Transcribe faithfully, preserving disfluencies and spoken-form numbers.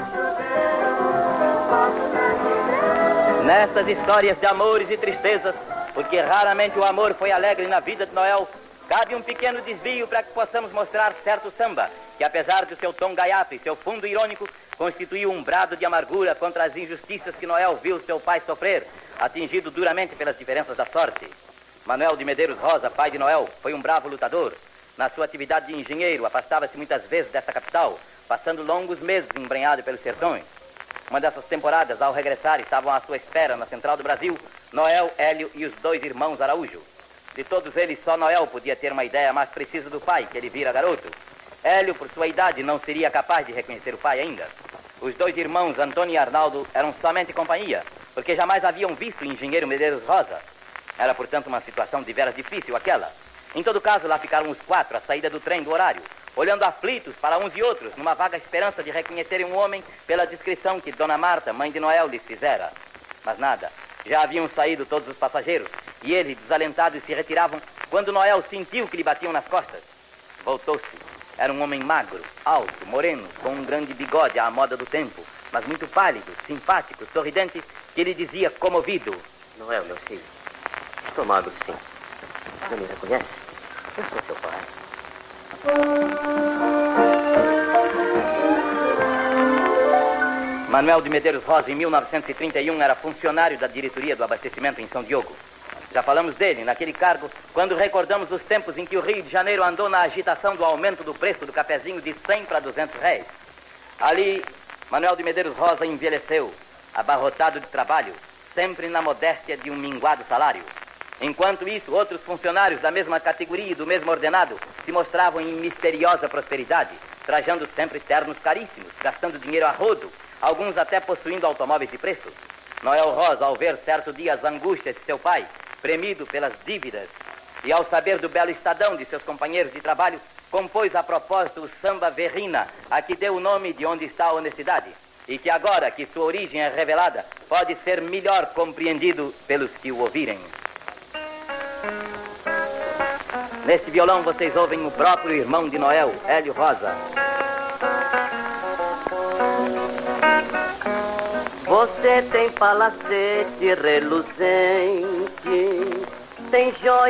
Nestas histórias de amores e tristezas, porque raramente o amor foi alegre na vida de Noel, cabe um pequeno desvio para que possamos mostrar certo samba, que apesar do seu tom gaiato e seu fundo irônico, constituiu um brado de amargura contra as injustiças que Noel viu seu pai sofrer, atingido duramente pelas diferenças da sorte. Manuel de Medeiros Rosa, pai de Noel, foi um bravo lutador. Na sua atividade de engenheiro, afastava-se muitas vezes dessa capital, passando longos meses embrenhado pelos sertões. Uma dessas temporadas, ao regressar, estavam à sua espera, na central do Brasil, Noel, Hélio e os dois irmãos Araújo. De todos eles, só Noel podia ter uma ideia mais precisa do pai, que ele vira garoto. Hélio, por sua idade, não seria capaz de reconhecer o pai ainda. Os dois irmãos, Antônio e Arnaldo, eram somente companhia, porque jamais haviam visto o engenheiro Medeiros Rosa. Era, portanto, uma situação de veras difícil aquela. Em todo caso, lá ficaram os quatro à saída do trem do horário, olhando aflitos para uns e outros, numa vaga esperança de reconhecerem um homem pela descrição que Dona Marta, mãe de Noel, lhes fizera. Mas nada. Já haviam saído todos os passageiros, e eles, desalentados, se retiravam quando Noel sentiu que lhe batiam nas costas. Voltou-se. Era um homem magro, alto, moreno, com um grande bigode à moda do tempo, mas muito pálido, simpático, sorridente, que lhe dizia comovido: Noel, meu filho, estou magro, sim. Não me reconhece? Eu sou seu pai. Manuel de Medeiros Rosa, em mil novecentos e trinta e um, era funcionário da diretoria do abastecimento em São Diogo. Já falamos dele, naquele cargo, quando recordamos os tempos em que o Rio de Janeiro andou na agitação do aumento do preço do cafezinho de cem para duzentos réis. Ali, Manuel de Medeiros Rosa envelheceu, abarrotado de trabalho, sempre na modéstia de um minguado salário. Enquanto isso, outros funcionários da mesma categoria e do mesmo ordenado se mostravam em misteriosa prosperidade, trajando sempre ternos caríssimos, gastando dinheiro a rodo, alguns até possuindo automóveis de preço. Noel Rosa, ao ver certo dia as angústias de seu pai, premido pelas dívidas, e ao saber do belo estadão de seus companheiros de trabalho, compôs a propósito o samba Verrina, a que deu o nome de Onde Está a Honestidade, e que agora que sua origem é revelada, pode ser melhor compreendido pelos que o ouvirem. Neste violão vocês ouvem o próprio irmão de Noel, Hélio Rosa. Você tem palacete reluzente, tem joia